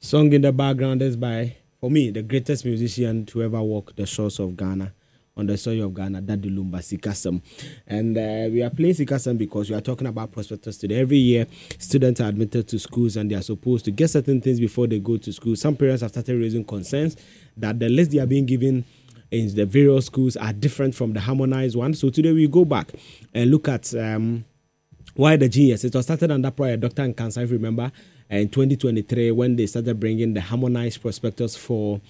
Song in the background is by, for me, the greatest musician to ever walk the shores of Ghana, on the soil of Ghana, Daddy Lumba Sikasam. And we are playing Sikasam because we are talking about prospectus today. Every year, students are admitted to schools and they are supposed to get certain things before they go to school. Some parents have started raising concerns that the list they are being given in the various schools are different from the harmonized one. So today we go back and look at why the genius. It was started under Dr. Nkansa, if you remember, in 2023 when they started bringing the harmonized prospectus for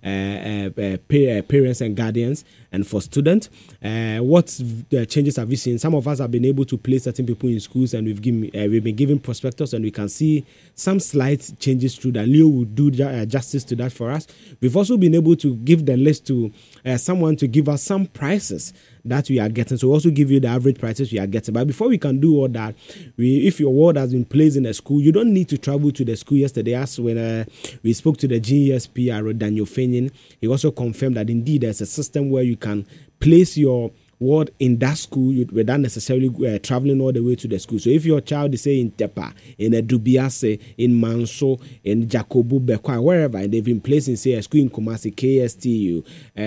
parents and guardians and for students. What changes have you seen? Some of us have been able to place certain people in schools and we've been given prospectus and we can see some slight changes through that. Leo will do justice to that for us. We've also been able to give the list to someone to give us some prices that we are getting. So we also give you the average prices we are getting. But before we can do all that, if your word has been placed in a school, you don't need to travel to the school. Yesterday, as when we spoke to the GES PRO, Daniel Fenyin, he also confirmed that indeed there's a system where you can place your word in that school without necessarily traveling all the way to the school. So if your child is say in Tepa, in Edubiase, in Manso, in Jacobu, Bekwa, wherever, and they've been placed in say a school in Kumasi, KSTU,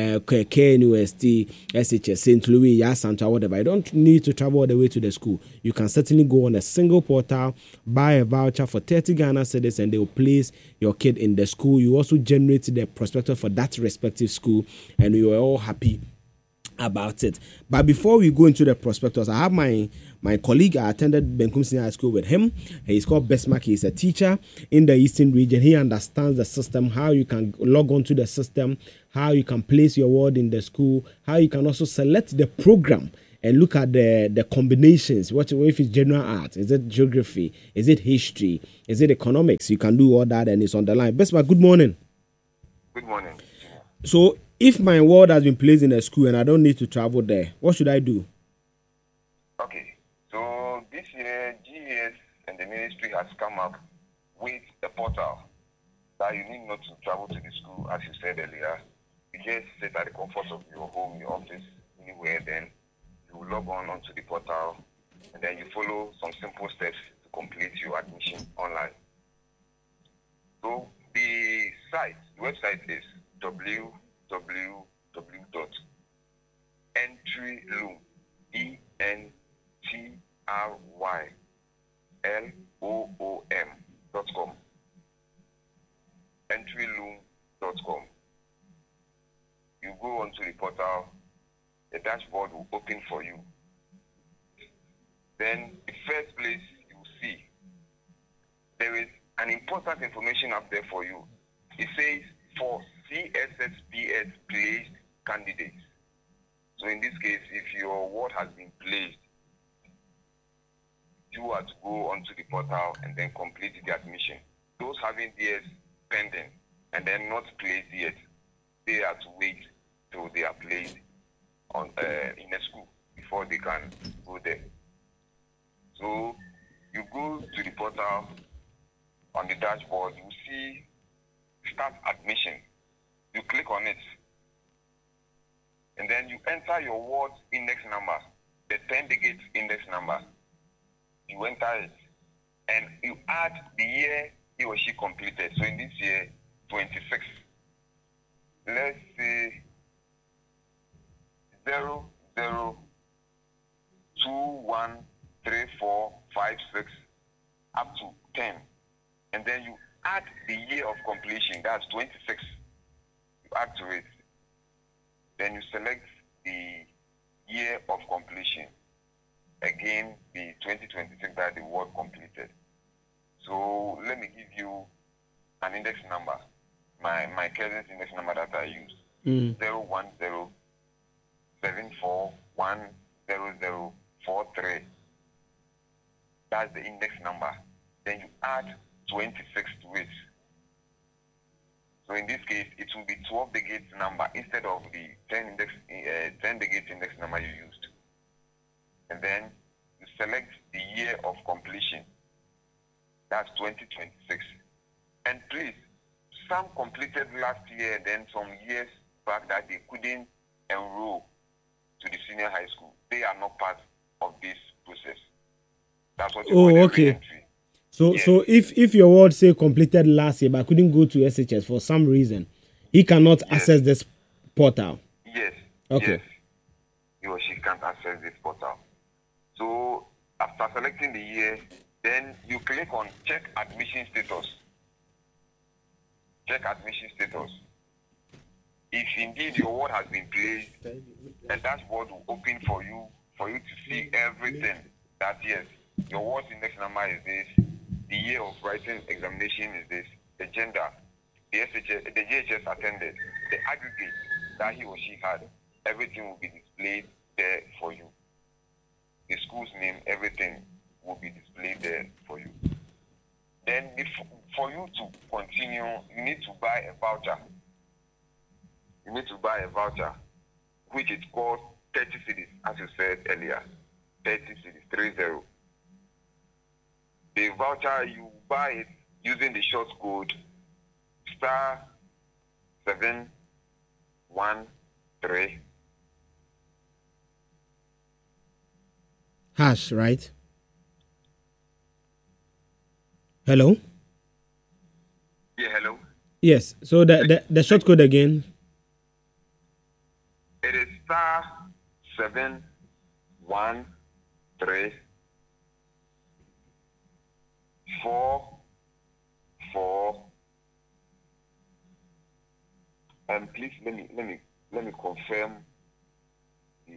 KNUST, SHS, St. Louis, Yasanta, whatever, you don't need to travel all the way to the school. You can certainly go on a single portal, buy a voucher for 30 Ghana cedis, and they will place your kid in the school. You also generate the prospectus for that respective school, and we were all happy about it. But before we go into the prospectus, I have my colleague. I attended Benkum Senior High School with him. He's called Bestmark. He's a teacher in the Eastern region. He understands the system, how you can log on to the system, how you can place your word in the school, how you can also select the program and look at the combinations. What if it's general art? Is it geography? Is it history? Is it economics? You can do all that and it's on the line. Bestmark, good morning. Good morning. So, if my word has been placed in a school and I don't need to travel there, what should I do? Okay, so this year, GES and the ministry has come up with a portal that you need not to travel to the school, as you said earlier. You just sit at the comfort of your home, your office, anywhere, then you log on onto the portal, and then you follow some simple steps to complete your admission online. So the website is www.entryloom, ENTRYLOOM.com. Entryloom.com. You go onto the portal, the dashboard will open for you. Then the first place you see, there is an important information up there for you. It says for CSSPS placed candidates. So in this case, if your word has been placed, you are to go onto the portal and then complete the admission. Those having DS pending and then not placed yet, they are to wait till they are placed on in a school before they can go there. So you go to the portal, on the dashboard, you see start admission. You click on it. And then you enter your ward index number, the 10-digit index number. You enter it. And you add the year he or she completed. So in this year, 26. Let's say 00213456 up to 10. And then you add the year of completion, that's 26. You add to it. Then you select the year of completion. Again, the 2026 that the word completed. So let me give you an index number. My cousin's index number that I use. 01074100043. That's the index number. Then you add 26 to it. So in this case, it will be 12 digit number instead of the 10 digit index number you used. And then you select the year of completion. That's 2026. And please, some completed last year, then some years back that they couldn't enroll to the senior high school. They are not part of this process. That's what you call the re-entry. So Yes. so if your ward say completed last year but couldn't go to SHS for some reason, he cannot access this portal. Yes. Okay. Yes. He or she can't access this portal. So after selecting the year, then you click on check admission status. Check admission status. If indeed your word has been placed, a dashboard will open for you to see everything. That yes, your word's index number is this, the year of writing examination is this, the gender, the SHS, the JHS attended, the aggregate that he or she had, everything will be displayed there for you. The school's name, everything will be displayed there for you. Then for you to continue, you need to buy a voucher. You need to buy a voucher, which is called 30 cedis, as you said earlier. 30 cedis, 30. The voucher, you buy it using the short code *713 Hash, right? Hello? Yeah, hello. Yes. So the short code again. It is *713 4. And please let me confirm the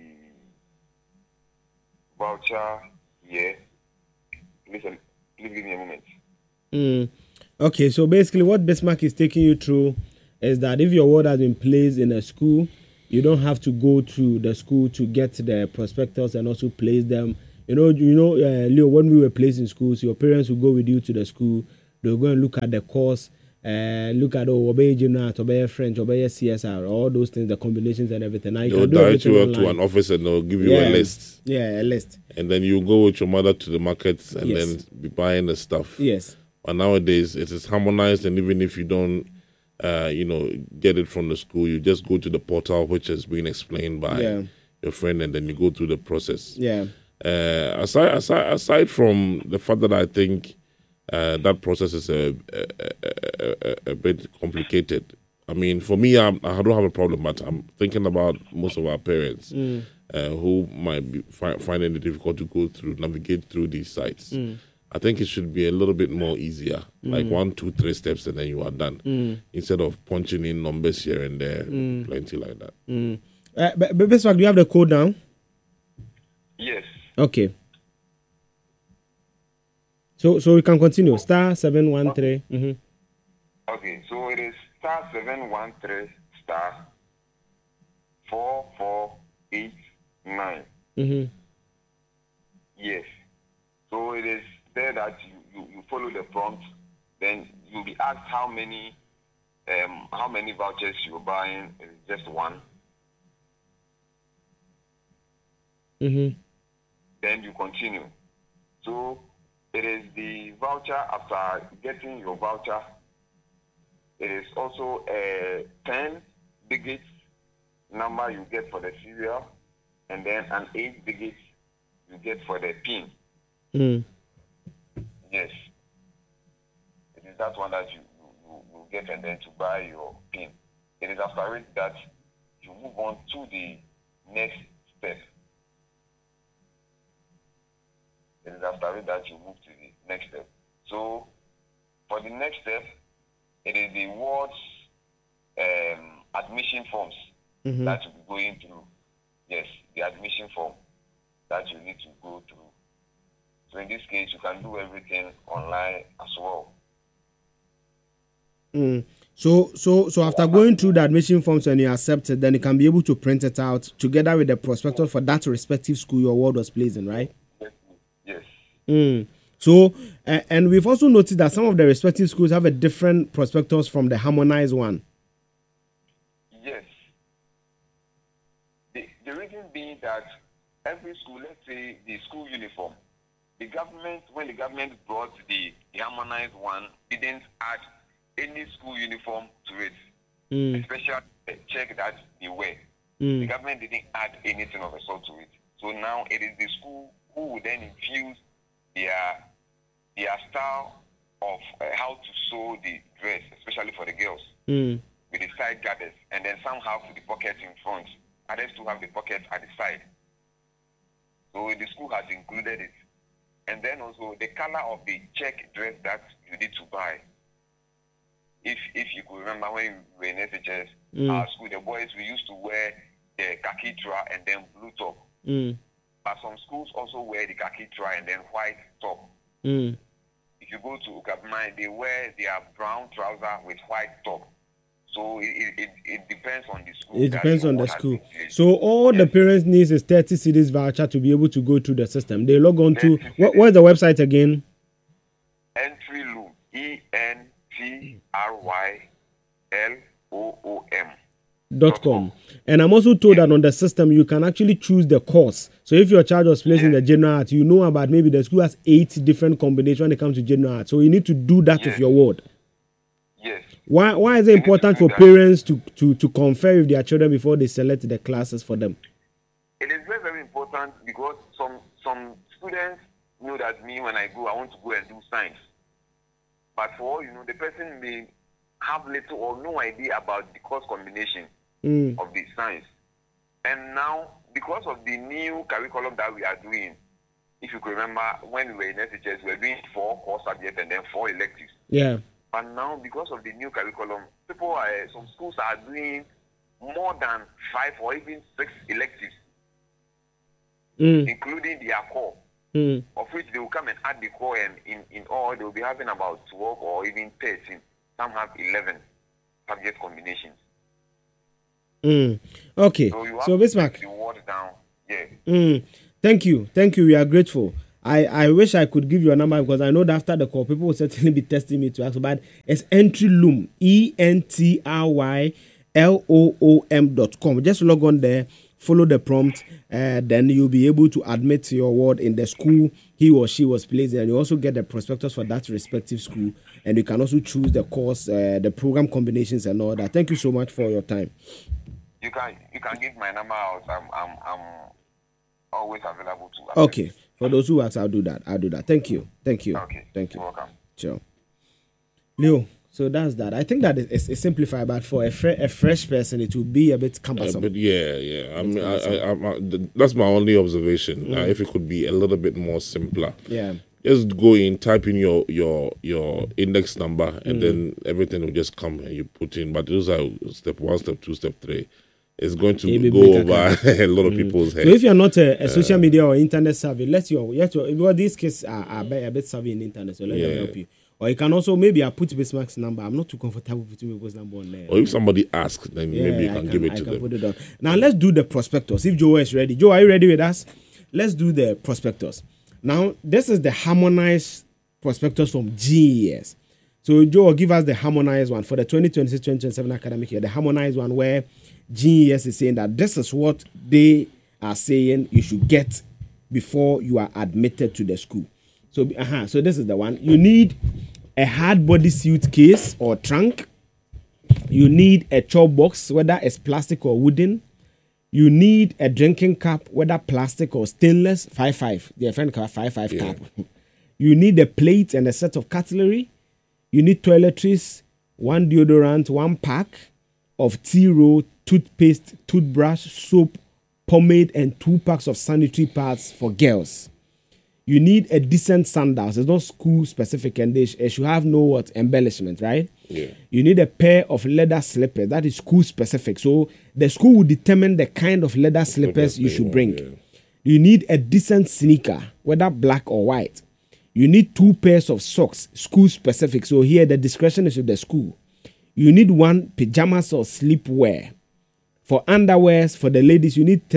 voucher here. Please give me a moment. Okay, so basically what Bismarck is taking you through is that if your word has been placed in a school, you don't have to go to the school to get the prospectus and also place them. Leo, when we were placed in schools, your parents will go with you to the school. They'll go and look at the course, look at obey General, obey French, obey CSR, all those things, the combinations and everything. Now They'll direct you up to an office and they'll give you a list. Yeah, a list. And then you go with your mother to the markets and Yes. then be buying the stuff. Yes. But nowadays it is harmonized, and even if you don't, get it from the school, you just go to the portal, which has been explained by your friend, and then you go through the process. Yeah. Aside from the fact that I think that process is a bit complicated. I mean, for me, I don't have a problem, but I'm thinking about most of our parents who might be finding it difficult to navigate through these sites. I think it should be a little bit more easier, like 1, 2, 3 steps, and then you are done, instead of punching in numbers here and there, plenty like that. But Bismarck, do you have the code now? Yes. Okay. So we can continue. *713. Okay, so it is *713 *4489. Yes. So it is there that you follow the prompt, then you'll be asked how many vouchers you're buying. It is just one. Then you continue. So it is the voucher. After getting your voucher, it is also a 10-digit number you get for the serial, and then an 8-digit you get for the PIN. Yes. It is that one that you get, and then to buy your PIN. It is after it that you move on to the next step. It is after it that you move to the next step. So for the next step, it is the ward's admission forms that you'll be going through. Yes, the admission form that you need to go through. So in this case, you can do everything online as well. So after going through the admission forms and you accept it, then you can be able to print it out together with the prospectus for that respective school your ward was placed in, right? Yes. So, and we've also noticed that some of the respective schools have a different prospectus from the harmonized one. Yes. The reason being that every school, let's say the school uniform, when the government brought the harmonized one, didn't add any school uniform to it. Especially the check that they wear. The government didn't add anything of the sort to it. So now it is the school who will then infuse their their style of how to sew the dress, especially for the girls, Mm. with the side gathers, and then some have the pockets in front. Others do have the pockets at the side. So the school has included it. And then also the color of the check dress that you need to buy. If you could remember when we were in SHS, our school, the boys, we used to wear the khaki tra and then blue top. Mm. But some schools also wear the khaki tra and then white top. Mm. If you go to Ukabmai, they wear their brown trouser with white top. So it depends on the school. It depends on the what has school. been placed. So all the parents needs is 30 cedis voucher to be able to go through the system. They log on to 30 what's the website again? Entry Loom, ENTRYLOOM. .com. And I'm also told that on the system you can actually choose the course. So if your child was placed in the general art, you know about maybe the school has 8 different combinations when it comes to general art. So you need to do that with your ward. Yes. Why is it important for parents to confer with their children before they select the classes for them? It is very, very important because some students know that me, when I go, I want to go and do science. But for all you know, the person may have little or no idea about the course combination of the science. And now, because of the new curriculum that we are doing, if you can remember, when we were in SHS, we were doing 4 core subjects and then 4 electives. Yeah. But now, because of the new curriculum, some schools are doing more than 5 or even 6 electives, including their core, of which they will come and add the core, and in all, they will be having about 12 or even 13. Some have 11 subject combinations. Okay. So Bismarck. The word down. Yeah. Thank you. We are grateful. I wish I could give you a number because I know that after the call, people will certainly be testing me to ask about it's Entry Loom, ENTRYLOOM.com. Just log on there, follow the prompt, then you'll be able to admit your ward in the school he or she was placed in, and you also get the prospectus for that respective school, and you can also choose the course, the program combinations and all that. Thank you so much for your time. You can give my number out. I'm always available to. Okay. For those who ask, I'll do that. Thank you. Okay. Thank you. You're welcome. Sure. Leo, so that's that. I think that it's simplified, but for a fresh person, it will be a bit cumbersome. But yeah. I mean, that's my only observation. If it could be a little bit more simpler. Yeah. Just go in, type in your index number, and then everything will just come and you put in. But those are step 1, step 2, step 3. It's going to go over a lot of people's heads. So if you're not a social media or internet savvy, because these kids are a bit savvy in internet, so let them help you. Or you can also, maybe I put Bismarck's number. I'm not too comfortable putting people's number on there. Or if somebody asks, then maybe you can give it to them. Put it on. Now let's do the prospectus. If Joe is ready. Joe, are you ready with us? Let's do the prospectus. Now, this is the harmonized prospectus from GES. So Joe will give us the harmonized one for the 2026-2027 academic year, the harmonized one where GES is saying that this is what they are saying you should get before you are admitted to the school. So this is the one. You need a hard body suitcase or trunk. You need a chop box, whether it's plastic or wooden. You need a drinking cup, whether plastic or stainless, 5.5. The friend cup 5.5 cup. You need a plate and a set of cutlery. You need toiletries, 1 deodorant, 1 pack of tea roll, toothpaste, toothbrush, soap, pomade, and 2 packs of sanitary pads for girls. You need a decent sandals. It's not school specific, and it should have no embellishment, right? Yeah. You need a pair of leather slippers. That is school specific. So the school will determine the kind of leather slippers you should bring. Yeah. You need a decent sneaker, whether black or white. You need 2 pairs of socks, school specific. So here the discretion is with the school. You need 1 pajamas or sleepwear. For underwears, for the ladies, you need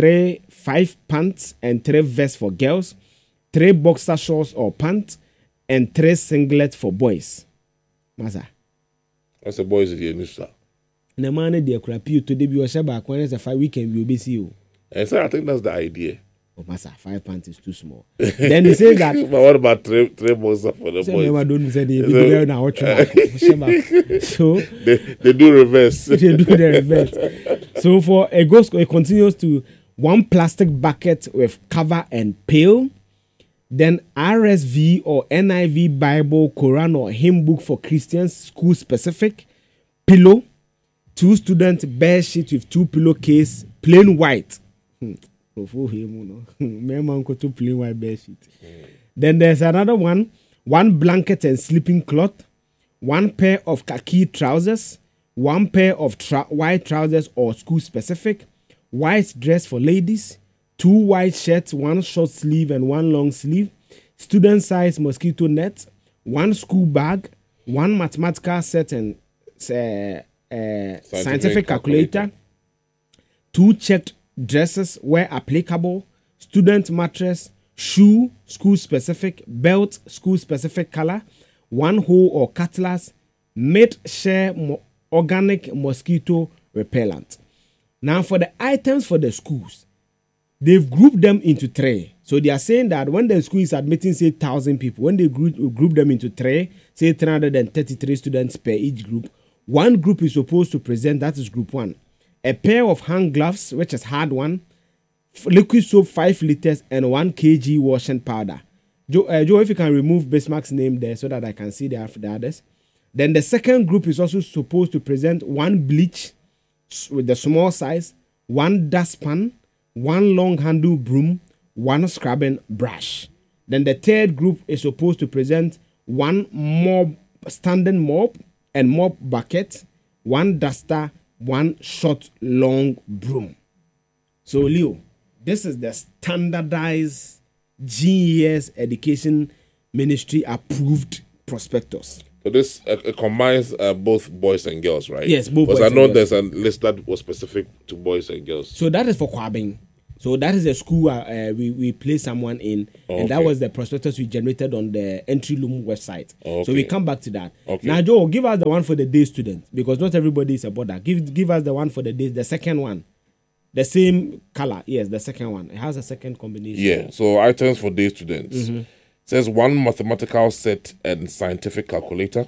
5 pants and 3 vests for girls, 3 boxer shorts or pants, and 3 singlets for boys. Masa. That's the boys in the industry. Na man dey crappy to dey be o sheba akwan say 5 weekend be obesi o. And so I think that's the idea. Oh, Masa, 5 pants is too small. Then they say that. But what about 3 boxer for the boys? Don't say they be now watch. So they do reverse. They do the reverse. So for a ghost, it continues to 1 plastic bucket with cover and pail. Then RSV or NIV Bible, Quran or hymn book for Christians, school specific. Pillow. 2 students bear sheet with 2 pillowcase, plain white. Plain white bear sheet. Then there's another one. 1 blanket and sleeping cloth. 1 pair of khaki trousers. 1 pair of white trousers or school specific. White dress for ladies. 2 white shirts, 1 short sleeve and 1 long sleeve. Student size mosquito net. 1 school bag. 1 mathematical set and scientific calculator. 2 checked dresses where applicable. Student mattress. Shoe, school specific. Belt, school specific color. 1 hoe or cutlass. Mid-share organic mosquito repellent. Now for the items for the schools, they've grouped them into 3. So they are saying that when the school is admitting, say, 1,000 people, when they group them into 3, say 333 students per each group, 1 group is supposed to present, that is group 1, a pair of hand gloves, which is hard one, liquid soap 5 liters, and 1 kg washing powder. Joe, if you can remove Bismarck's name there so that I can see the others. Then the second group is also supposed to present 1 bleach with the small size, 1 dustpan, 1 long handle broom, 1 scrubbing brush. Then the third group is supposed to present 1 mop, standing mop and mop bucket, 1 duster, 1 short long broom. So Leo, this is the standardized GES Education Ministry approved prospectus. So this combines both boys and girls, right? Yes, both boys and girls. Because I know there's a list that was specific to boys and girls. So that is for Kwabing. So that is a school we place someone in, and that was the prospectus we generated on the Entry Loom website. So we come back to that. Now, Joe, give us the one for the day student, because not everybody is about that. Give us the one for the day, the second one. The same color, yes, the second one. It has a second combination. Yeah, so items for day students. It says 1 mathematical set and scientific calculator.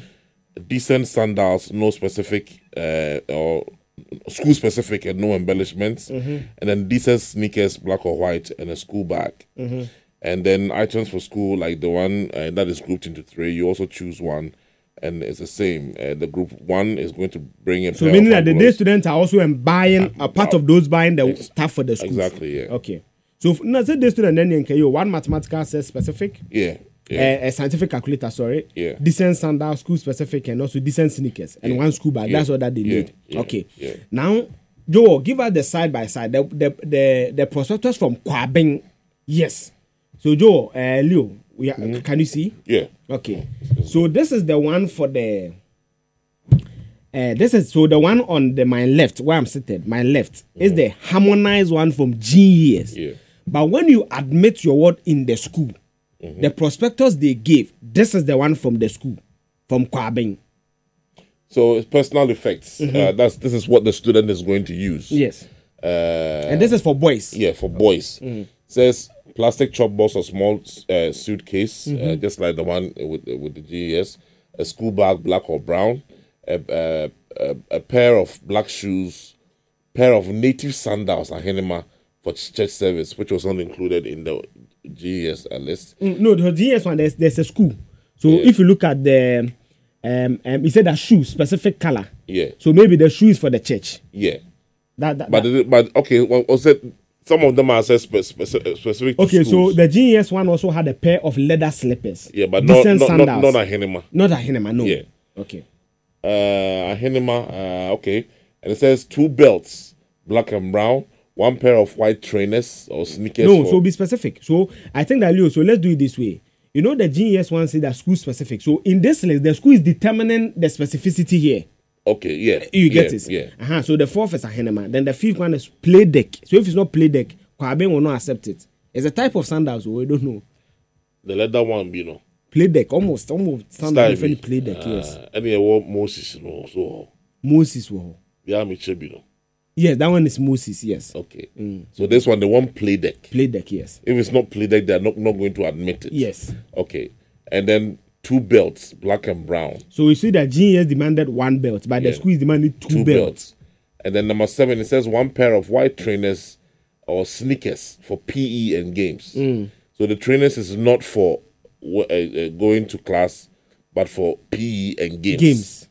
Decent sandals, no specific or school specific and no embellishments. And then decent sneakers, black or white, and a school bag. And then items for school, like the one that is grouped into 3. You also choose one. And it's the same. The group 1 is going to bring in. So meaning that the day students are also buying a part of those buying the stuff for the school. Exactly. Yeah. Okay. So now say day student then you can 1 mathematical set specific. Yeah. A scientific calculator. Sorry. Yeah. Decent sandal, school specific, and also decent sneakers and 1 school bag. That's all that they need. Okay. Now, Joe, give us the side by side. The prospectus from Kwabing. Yes. So Joe, Leo. Can you see? Yeah. Okay. So this is the one for the. The one on my left, where I'm seated. My left is the harmonized one from GES. Yeah. But when you admit your word in the school, the prospectus they gave, this is the one from the school, from Kwabing. So it's personal effects. This is what the student is going to use. Yes. And this is for boys. Yeah, for boys. Says plastic chop box or small suitcase, just like the one with the GES. A school bag, black or brown. A pair of black shoes. Pair of native sandals, Ahenema, for church service, which was not included in the GES list. No, the GES one, there's a school. So if you look at the, he said a shoe, specific color. Yeah. So maybe the shoe is for the church. Yeah. But okay, well, was it? Some of them are specific to okay, schools. So the GES one also had a pair of leather slippers. Yeah, but not a Ahenema. Not a Ahenema, no. Yeah. Okay. Ahenema, okay. And it says 2 belts, black and brown, 1 pair of white trainers or sneakers. No, so be specific. So I think that, Leo, so let's do it this way. You know, the GES one says that school specific. So in this list, the school is determining the specificity here. Okay, yeah. You get it? Yeah. So the 4th is Ahenema. Then the 5th one is play deck. So if it's not play deck, Kwabing will not accept it. It's a type of sandals, so we don't know. The leather one, you know. Play deck, almost sandals different play deck, yes. Any what Moses, you know, so. Moses will. Yeah, me you know. Yes, that one is Moses, yes. Okay. So this one, the one play deck. Play deck, yes. If it's not play deck, they're not going to admit it. Yes. Okay. And then 2 belts, black and brown. So you see that GES demanded 1 belt, but the school is demanding 2 belts. And then number 7, it says 1 pair of white trainers or sneakers for PE and games. So So the trainers is not for going to class, but for PE and games.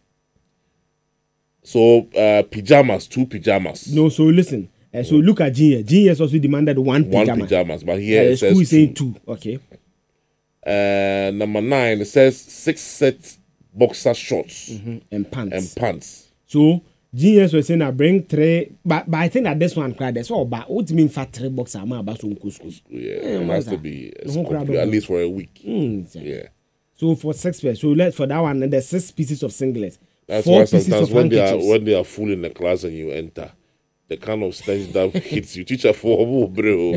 So pajamas, 2 pajamas. No, so listen. So look at Genius. Genius also demanded one pajamas, but here it says school is saying 2. Okay. Number 9, it says 6 sets boxer shorts and pants. So Genius was saying I bring 3, but I think that this one cried. That's all. But what do you mean for 3 boxer? I'm about to school. Yeah, it has to be at least for a week. Yeah. So for 6 pairs, so let's for that one, and there's 6 pieces of singlets. That's 4 why pieces sometimes of when they are full in the class and you enter, the kind of stench that hits you. Teacher for bro.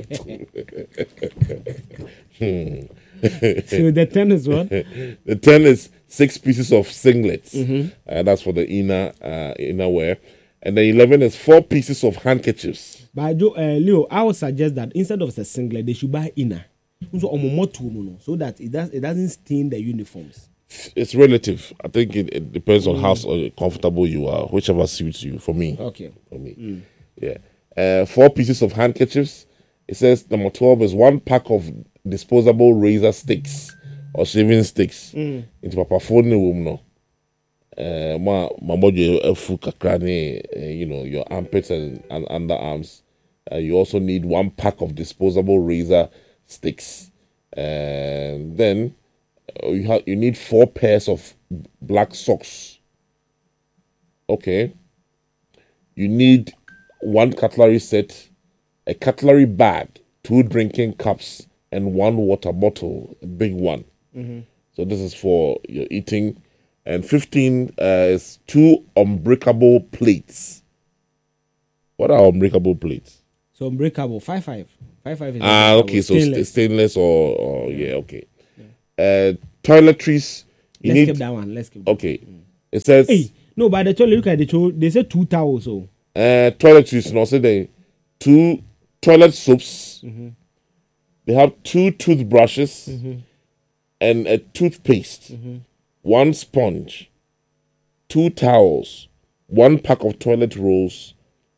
So the 10 is what? The 10 is 6 pieces of singlets. That's for the inner wear. And then 11 is 4 pieces of handkerchiefs. But Leo, I would suggest that instead of the singlet, they should buy inner. So that it doesn't stain the uniforms. It's relative. I think it depends on how comfortable you are, whichever suits you. For me. Okay. For me. Yeah. 4 pieces of handkerchiefs. It says number 12 is 1 pack of disposable razor sticks or shaving sticks. Into papa phone no. My body full kakrane, your armpits and underarms. You also need 1 pack of disposable razor sticks. And then you need 4 pairs of black socks. Okay. You need 1 cutlery set, a cutlery bag, 2 drinking cups, and 1 water bottle, a big one. So this is for your eating. And 15 is 2 unbreakable plates. What are unbreakable plates? So unbreakable, 5.5 is okay, so stainless or okay. Toiletries. Let's skip that one. Let's skip that. Okay. It says no, by the toilet, look at the toilet. They say 2 towels. So toiletries, no, say they 2 toilet soaps. They have 2 toothbrushes and a toothpaste, 1 sponge, 2 towels, 1 pack of toilet rolls,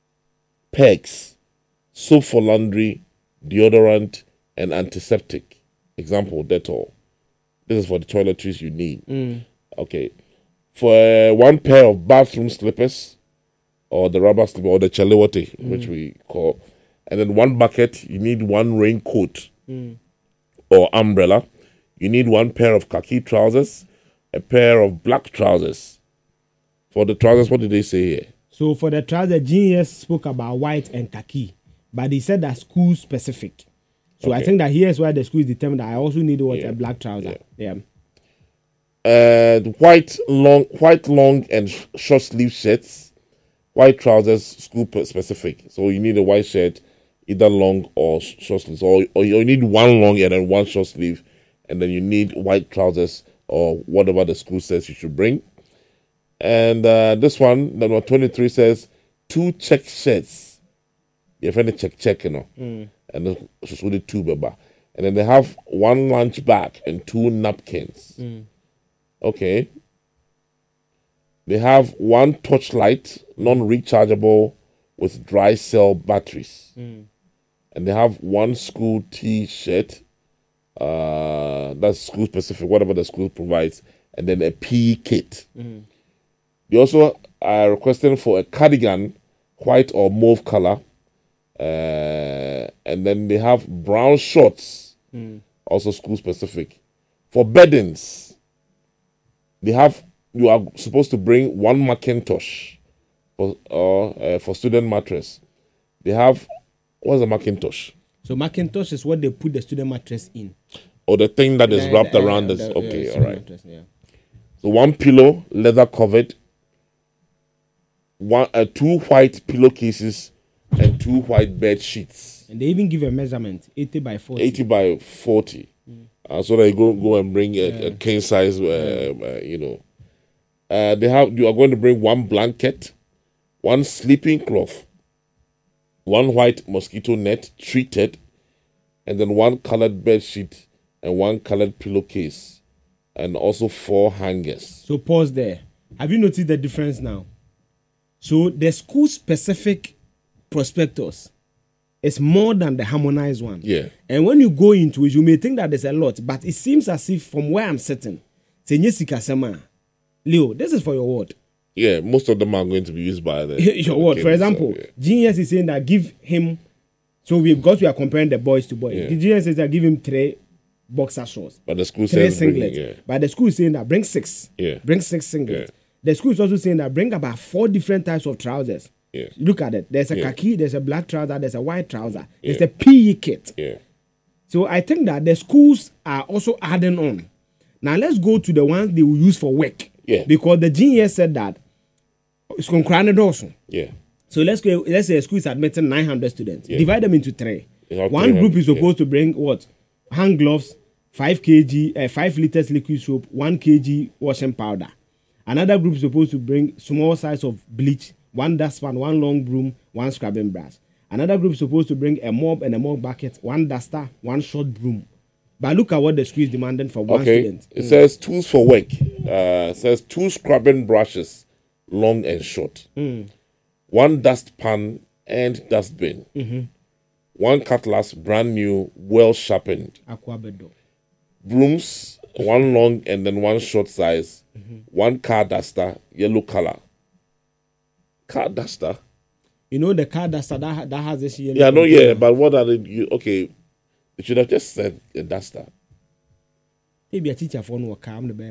pegs, soap for laundry, deodorant, and antiseptic. Example, Dettol. This is for the toiletries you need. Okay. For 1 pair of bathroom slippers, or the rubber slipper, or the chalewote, which we call, and then 1 bucket, you need 1 raincoat or umbrella. You need 1 pair of khaki trousers, a pair of black trousers. For the trousers, what did they say here? So for the trousers, Genius spoke about white and khaki, but he said that school specific. So I think that here's where the school is determined that I also need a black trouser. Yeah. White long and short sleeve shirts, white trousers, school specific. So you need a white shirt, either long or short sleeves, or you need 1 long and then 1 short sleeve, and then you need white trousers or whatever the school says you should bring. And this one, number 23, says 2 check shirts. You have any check, and it's only 2 baba. And then they have 1 lunch bag and 2 napkins. Okay. They have 1 torchlight, non-rechargeable, with dry cell batteries. And they have 1 school T-shirt, that's school specific, whatever the school provides, and then a PE kit. They also are requesting for a cardigan, white or mauve color, and then they have brown shorts, also school specific. For beddings, you are supposed to bring 1 Macintosh for student mattress. They have, what's a Macintosh? So Macintosh is what they put the student mattress in. Or the thing that is wrapped around this. Okay, all right. Mattress, So 1 pillow, leather covered, 2 white pillowcases, and 2 white bed sheets. And they even give a measurement, 80 by 40. 80 by 40. So that you go and bring a king size, you are going to bring 1 blanket, 1 sleeping cloth, 1 white mosquito net treated, and then 1 colored bed sheet and 1 colored pillowcase, and also 4 hangers. So pause there. Have you noticed the difference now? So the school specific prospectus It's more than the harmonized one. Yeah. And when you go into it, you may think that there's a lot, but it seems as if from where I'm sitting, Leo, this is for your ward. Yeah, most of them are going to be used by the your ward. For example, Genius is saying that give him, because we are comparing the boys to boys, the Genius says that give him 3 boxer shorts. But the school 3 says singlets. But the school is saying that bring 6. Yeah. Bring 6 singlets. Yeah. The school is also saying that bring about 4 different types of trousers. Yeah. Look at it. There's a khaki, there's a black trouser, there's a white trouser, there's Yeah. a PE kit. Yeah. So I think that the schools are also adding on. Now let's go to the ones they will use for work. Yeah. Because the genius said that it's going to also. Yeah. So let's say a school is admitting 900 students. Yeah. Divide them into 3. Yeah, One group is 300, supposed to bring what? Hand gloves, 5 kg, 5 liters liquid soap, 1 kg washing powder. Another group is supposed to bring small size of bleach, 1 dustpan, 1 long broom, 1 scrubbing brush. Another group is supposed to bring a mop and a mop bucket, 1 duster, 1 short broom. But look at what the school is demanding for one student. It says tools for work. It says 2 scrubbing brushes, long and short. 1 dustpan and dustbin. 1 cutlass, brand new, well sharpened. Aquabedo. Brooms, 1 long and then 1 short size. 1 car duster, yellow color. Car duster? You know the car duster that has this yellow. Yeah, no, yeah, but what are they? Okay, they should have just said a duster. Maybe a teacher for no calm the bear.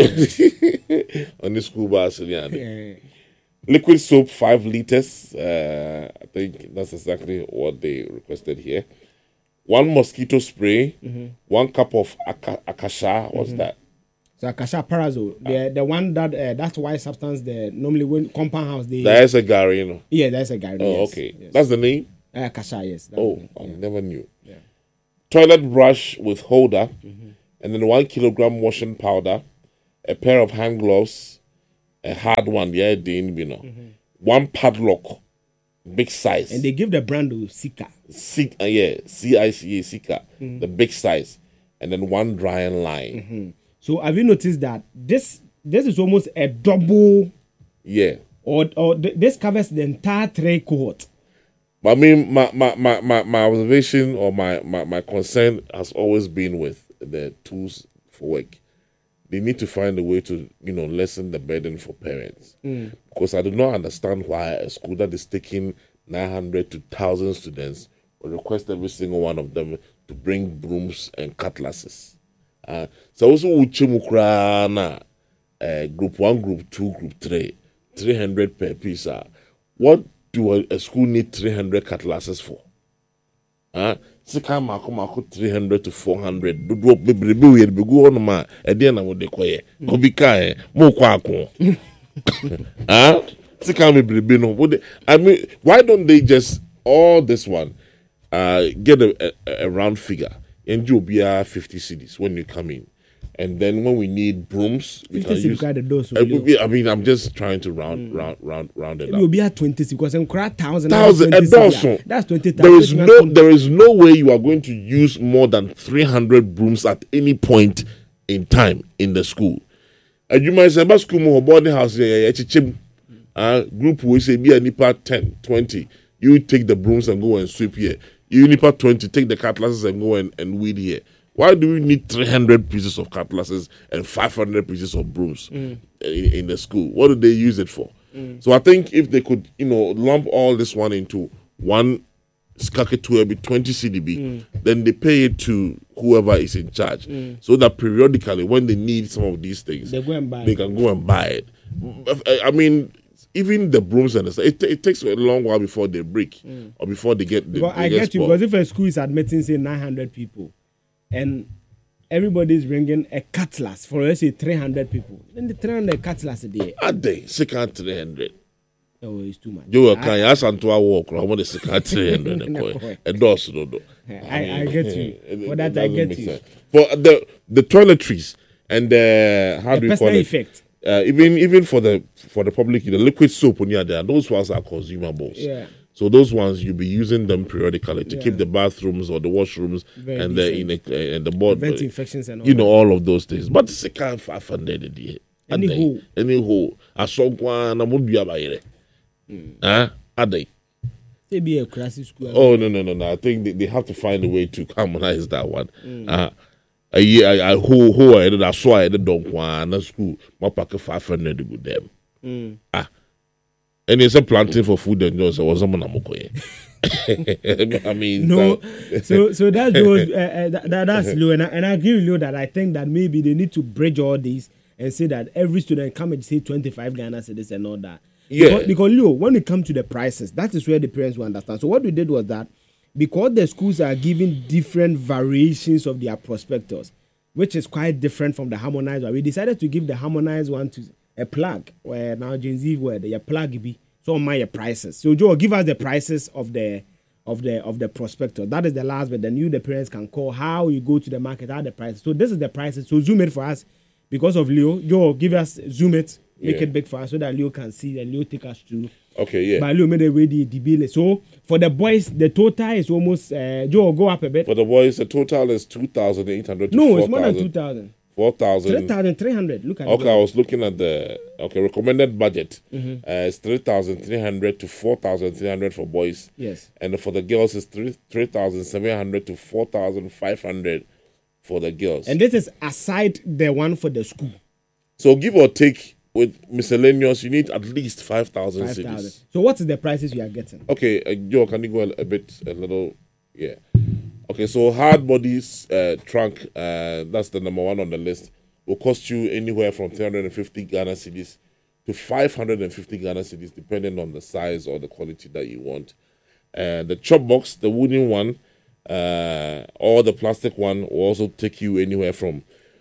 On the school bus, yeah. Liquid soap, 5 liters. I think that's exactly what they requested here. 1 mosquito spray. 1 cup of acacia. What's that? So acacia parasol, the one that that's white substance. The normally when compound house they. That's a Gary, you know. Yeah, that's a Gary. Oh, yes, okay. yes. That's the name. Acacia, yes. I never knew. Yeah. Toilet brush with holder, and then 1 kilogram washing powder, a pair of hand gloves, a hard one, yeah, you know. 1 padlock, big size. And they give the brand to Sika. CICA, Sika, the big size, and then 1 drying line. So have you noticed that this is almost a double? Yeah. This covers the entire 3 cohort. But I mean, my observation or my concern has always been with the tools for work. They need to find a way to, lessen the burden for parents. Because I do not understand why a school that is taking 900 to 1,000 students will request every single one of them to bring brooms and cutlasses. So also Uchimukrana, group 1, group 2, group 3, 300 per piece. What do a school need 300 cutlasses for? Sika mako 300 to 400. Do we go on ma? Ediana wo de koye. Kobika mo kwa ko. Sika me no. I mean, why don't they just all this one get a round figure? And you be 50 cedis when you come in. And then when we need brooms, we can use. I mean, I'm just trying to round it up. It will be at 20 because I'm 1,000. That's 20,000. There is no way you are going to use more than 300 brooms at any point in time in the school. And you might say, "But school more boarding house group we say be a nipa 10, 20. You take the brooms and go and sweep here. You nipa 20, take the cutlasses and go and weed here." Why do we need 300 pieces of cutlasses and 500 pieces of brooms in the school? What do they use it for? So I think if they could, lump all this one into one skake to every 20 CDB, then they pay it to whoever is in charge. So that periodically, when they need some of these things, they can go and buy it. I mean, even the brooms and stuff, it takes a long while before they break or before they get. I get you, because if a school is admitting, say, 900 people, and everybody is bringing a cutlass for, let's say, 300 people, then the 300 cutlass a day. A day, second 300. Oh, it's too much. You can ask Antoine walk. I want to second 300. Endorse, no. I get you. For that, I get you. Sense. For the toiletries and how do you call it? Effect. Even for the public, the liquid soap when you're there, those ones are consumables. Yeah. So those ones you'll be using them periodically to keep the bathrooms or the washrooms and the board, prevent infections and all. all of those things. But it's a kind of 500 any hole. I saw one. I would be a day. A day. They be a classic school. Oh no! I think they have to find a way to harmonize that one. A year who I did I saw I did don't want school. My pack 500 with them. And it's a planting for food and just was someone I'm okay. I mean, no. So that goes. That's low, and I agree with you that I think that maybe they need to bridge all these and say that every student come and say 25 Ghana cedis and all that. Yeah. Because Leo, when it comes to the prices, that is where the parents will understand. So what we did was that because the schools are giving different variations of their prospectus, which is quite different from the harmonized one, we decided to give the harmonized one to a plug. Where now Gen Z where the plug be so my prices. So Joe, give us the prices of the prospectus. That is the last bit. Then the parents can call how you go to the market, how the prices. So this is the prices. So zoom it for us because of Leo. Joe, give us zoom it. Make it big for us so that Leo can see and Leo take us through. Okay, yeah. But Leo made a way the bill. So for the boys, the total is almost Joe go up a bit. For the boys, the total is 2,800 to 4,000. No, it's more than 2,000. 4,000. 3,300. Look at okay, I was looking at the recommended budget. It's 3,300 to 4,300 for boys. Yes. And for the girls, it's 3,700 to 4,500 for the girls. And this is aside the one for the school. So give or take. With miscellaneous, you need at least 5,000 cedis. So what is the prices we are getting? Okay, Joe, can you go a little? Yeah. Okay, so hard bodies trunk, that's the number one on the list, will cost you anywhere from 350 Ghana cedis to 550 Ghana cedis, depending on the size or the quality that you want. The chop box, the wooden one, or the plastic one will also take you anywhere from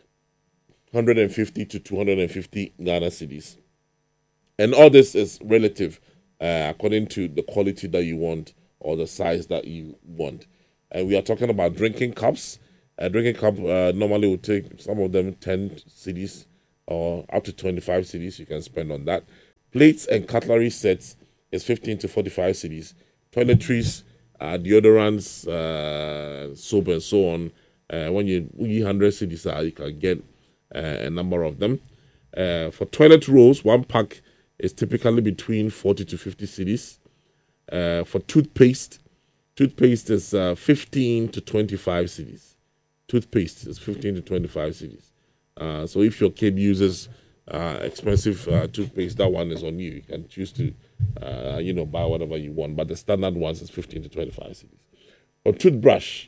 150 to 250 Ghana cedis. And all this is relative according to the quality that you want or the size that you want. And we are talking about drinking cups. A drinking cup normally will take some of them 10 cedis or up to 25 cedis you can spend on that. Plates and cutlery sets is 15 to 45 cedis. Toiletries, deodorants, soap and so on. When you 100 cedis, you can get a number of them. For toilet rolls, one pack is typically between 40 to 50 cedis. For toothpaste is 15 to 25 cedis. Toothpaste is 15 to 25 cedis. So if your kid uses expensive toothpaste, that one is on you. You can choose to, buy whatever you want. But the standard ones is 15 to 25 cedis. For toothbrush,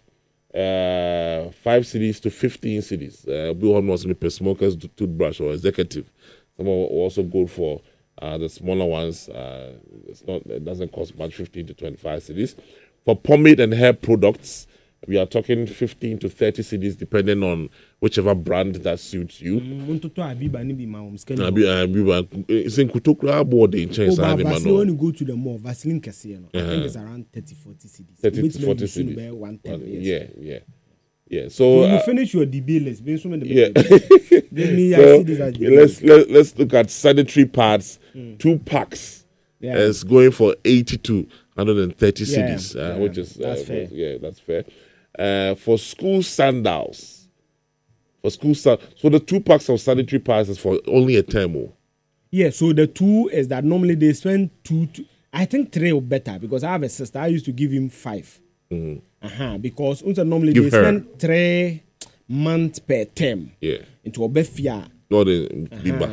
5 cedis to 15 cedis. One wants to be a smoker's toothbrush or executive. Some will also go for the smaller ones. It doesn't cost much, 15 to 25 cedis. For pomade and hair products, we are talking 15 to 30 cedis, depending on whichever brand that suits you. When you go to the mall, Vaseline Cassiano, I think it's around 30 40 cedis. 30 to 40 cedis. Yeah. So you finish your DB list. Let's look at sanitary pads. 2 packs is going for 80 to 130 cedis, which is that's fair. That's fair. For school sandals, so the 2 packs of sanitary pads is for only a term. Yeah, so the 2 is that normally they spend 2. I think 3 or better because I have a sister. I used to give him 5. Because normally they spend 3 months per term. Yeah. Into a befia. Not in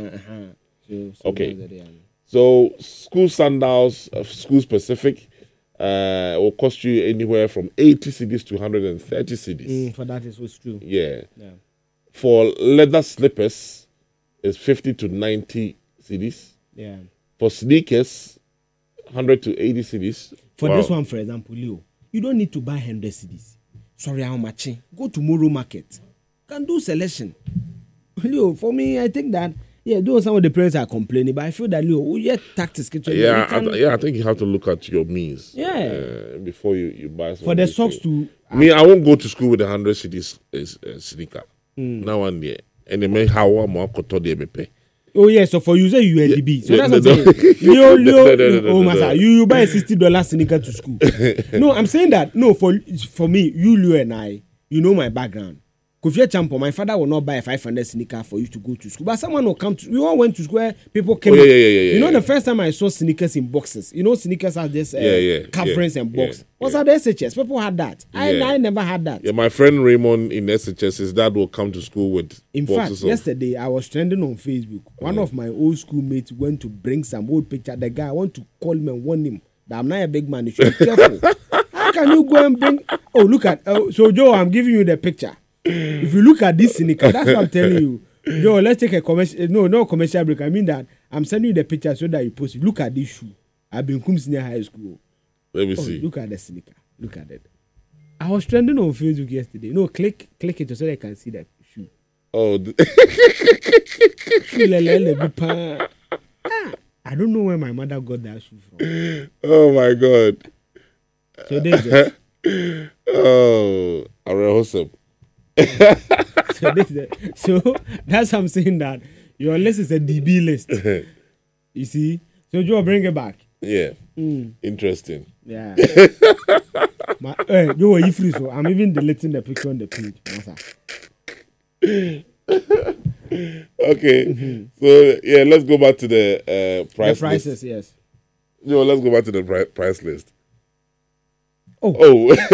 okay. So school sandals, school specific, will cost you anywhere from 80 cedis to 130 cedis. For that is what's true. Yeah. For leather slippers, it's 50 to 90 cedis. Yeah. For sneakers, 100 to 80 cedis. For this one, for example, Leo, you don't need to buy 100 cedis. Sorry, how much? Go to Moro Market. Can do selection. Leo, for me, I think that, though some of the parents are complaining, but I feel that, Leo, we get tactics. I think you have to look at your means. Before you buy something. For the socks too. I won't go to school with 100 cedis sneaker. Now and there. And they may how more koto de pay. Oh yeah, so for you say UNDB. So that's what I'm saying. Leo, you buy a $60 sneaker to school. No, I'm saying that. No, for me, you, Leo, and I, you know my background. Kofi Champo, my father will not buy a 500 sneaker for you to go to school. But someone will come to, we all went to school where people came. You know, the first time I saw sneakers in boxes, you know, sneakers are just coverings and box. Was at the SHS? People had that. I never had that. Yeah, my friend Raymond in SHS, his dad will come to school with in fact, yesterday I was trending on Facebook. One of my old schoolmates went to bring some old picture. The guy, I want to call him and warn him that I'm not a big man. You should be careful. How can you go and bring? Oh, look at. So Joe, I'm giving you the picture. If you look at this sneaker, that's what I'm telling you. Joe, let's take a commercial. No commercial break. I mean that I'm sending you the picture so that you post it. Look at this shoe. I've been Kum Senior High School. Let me see. Look at the sneaker. Look at it. I was trending on Facebook yesterday. No, click it so I can see the shoe. Oh. I don't know where my mother got that shoe from. Oh my God. So there's it. Oh, awesome. So that's what I'm saying, that your list is a DB list. You see? So Joe, bring it back. Yeah. Interesting. Yeah. Joe, you free, so I'm even deleting the picture on the page. Okay. So yeah, let's go back to the price. The prices, list. Yes. Joe, let's go back to the price list. Oh.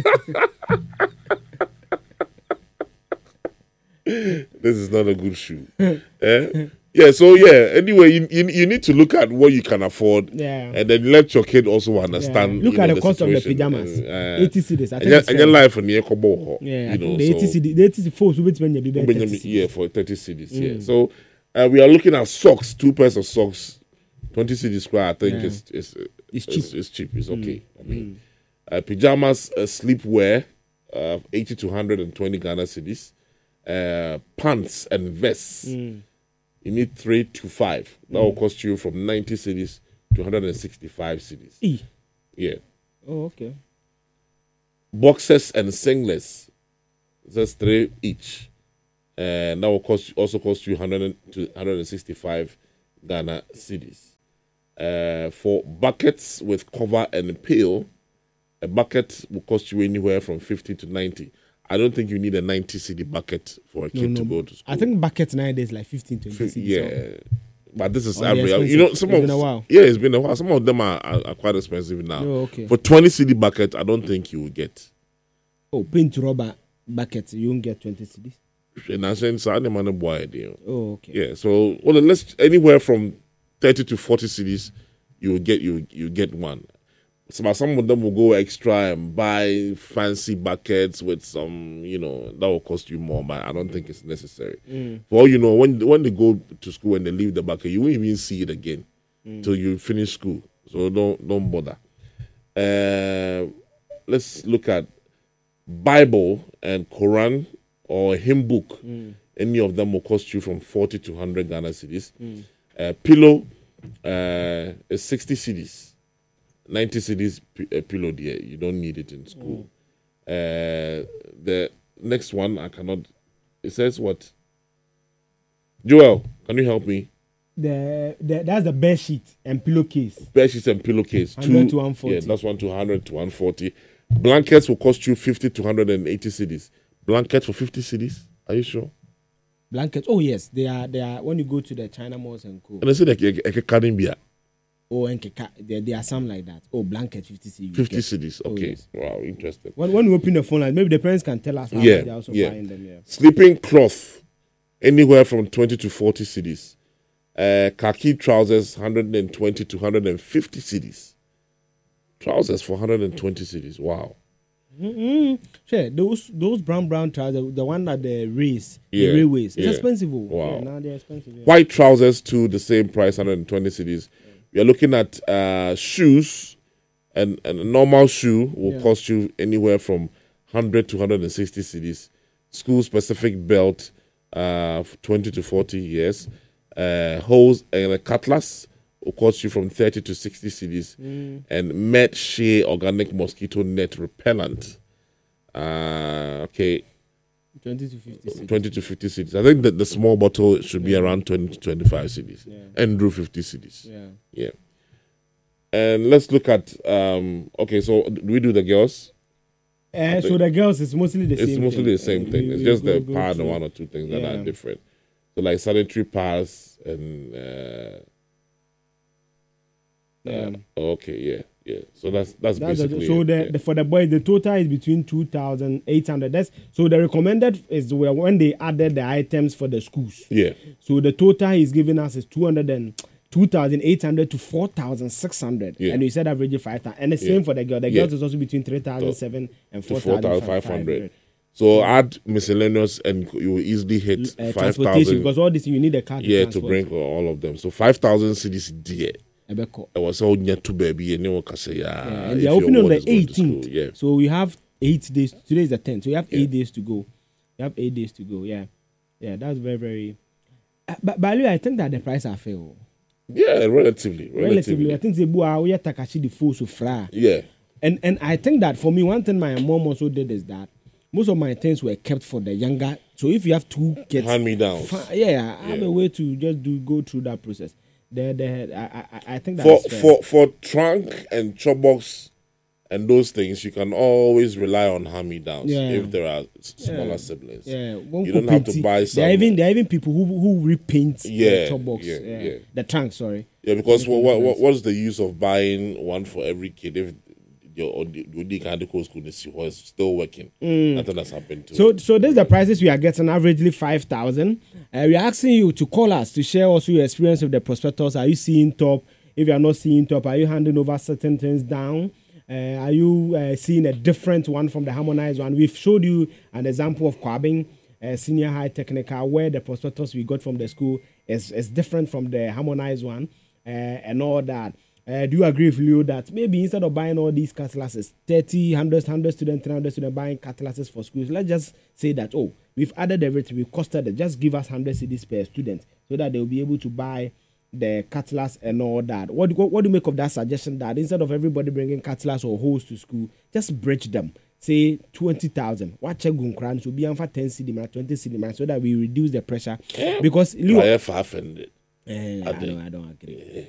This is not a good shoe. Yeah, so anyway, you need to look at what you can afford, and then let your kid also understand. Look at the cost of the pajamas. 80 cedis. I think and your life for near Kobo. Yeah, you know, the 80 cedis. The 80 cedis which when you be 30 cedis. Yeah, for 30 cedis. Yeah, so we are looking at socks. 2 pairs of socks, 20 cedis square. I think it's cheap. It's cheap. It's okay. I mean, pajamas, sleepwear, 80 to 120 Ghana cedis. Pants and vests. You need 3 to 5. That will cost you from 90 cedis to 165 cedis. Yeah. Oh, okay. Boxers and singlets. That's 3 each. And that will also cost you 100 to 165 Ghana cedis. For buckets with cover and pail, a bucket will cost you anywhere from 50 to 90. I don't think you need a 90 cedi bucket for a kid to go to school. I think buckets nowadays like 15, 20 cedis. Yeah. But this is average. You know, it's been a while. Yeah, it's been a while. Some of them are quite expensive now. Oh, okay. For 20 cedi bucket, I don't think you will get. Oh, paint rubber buckets, you won't get 20 cedis. And I'm saying, so I didn't want to buy it. Oh, okay. Yeah, so let's anywhere from 30 to 40 cedis, you get one. So some of them will go extra and buy fancy buckets with some, that will cost you more, but I don't think it's necessary. For all you know, when they go to school and they leave the bucket, you won't even see it again till you finish school. So don't bother. Let's look at Bible and Quran or hymn book. Any of them will cost you from 40 to 100 Ghana cedis. Pillow is 60 cedis. 90 cedis pillow there. You don't need it in school. The next one, I cannot. It says what? Joel, can you help me? That's the bed sheet and pillowcase. Bed sheets and pillowcase. 100 to 140. Yeah, that's 100 to 140. Blankets will cost you 50 to 180 cedis. Blankets for 50 cedis? Are you sure? Blankets? Oh yes, they are. When you go to the China malls and co. And I said a Caribbean. Oh, and there are some like that. Oh, blanket 50 cedis. 50 cedis. Okay. Oh, yes. Wow, interesting. When we open the phone line, maybe the parents can tell us how much they're also buying them. Yeah. Sleeping cloth, anywhere from 20 to 40 cedis. Khaki trousers, 120 to 150 cedis. Trousers for 120 cedis. Wow. Sure, those brown trousers, the one that the railways, it's expensive. Wow. Yeah, now they're expensive. Yeah. White trousers to the same price, 120 cedis. We are looking at shoes, and a normal shoe will cost you anywhere from 100 to 160 cedis. School specific belt, 20 to 40 years. Hose and a cutlass will cost you from 30 to 60 cedis. And Met Shea organic mosquito net repellent. 20 to 50 cedis. 20 to 50 cedis. I think that the small bottle should be around 20 to 25 cedis. Andrew 50 cedis. Yeah. And let's look at, so do we do the girls? So the girls is mostly the same. It's mostly thing. the same thing. It's just the pad and one or two things that are different. So like sanitary pads and okay, yeah. So that's basically so it, for the boys the total is between 2,800. That's so the recommended is when they added the items for the schools. Yeah. So the total he's giving us is 2,800 to 4,600. Yeah. And you said average 5,000. And the same for the girl. The girls is also between 3,700 and 4,500. So add miscellaneous and you will easily hit 5,000. Because all this you need a car to bring all of them. So 5,000 cities dear. It was all near to baby and you can say and they're opening on the 18th. Yeah. So we have 8 days. Today is the 10th. So you have 8 days to go. Yeah. Yeah, that's very, very. But by the way, I think that the price are fair. Yeah, relatively. I think they are Takashi the full so fra. Yeah. And I think that for me, one thing my mom also did is that most of my things were kept for the younger. So if you have 2 kids, hand me downs. I have a way to just go through that process. I think that for trunk and chop box and those things, you can always rely on hand me downs if there are smaller siblings. Yeah, you don't have to buy some. There are even people who repaint the chop box. The trunk, sorry. Yeah, because what's the use of buying one for every kid if the kind of school is still working? Nothing has happened to it. So this is the prices we are getting, averagely 5,000. We are asking you to call us to share also your experience with the prospectors. Are you seeing top? If you are not seeing top, are you handing over certain things down? Are you seeing a different one from the harmonized one? We've showed you an example of Kwabing Senior High Technical, where the prospectus we got from the school is different from the harmonized one and all that. Do you agree with Leo that maybe instead of buying all these classes, 30, 100 students, 300 students buying classes for schools, let's just say that, we've added everything, we've costed it, just give us 100 cedis per student so that they'll be able to buy the cutlass and all that. What do you make of that suggestion that instead of everybody bringing cutlass or hose to school, just bridge them? Say 20,000. Watch a gunkran so be on for 10 cedi, 20 cedi, so that we reduce the pressure. Because Leo, I don't agree.